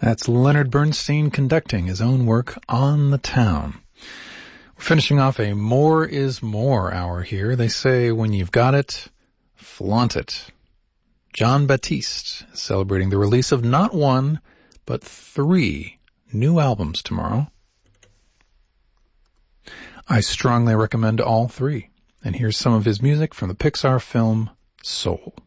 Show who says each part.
Speaker 1: That's Leonard Bernstein conducting his own work On the Town. We're finishing off a More is More hour here. They say when you've got it, flaunt it. Jon Batiste is celebrating the release of not one, but 3 new albums tomorrow. I strongly recommend all 3. And here's some of his music from the Pixar film Soul.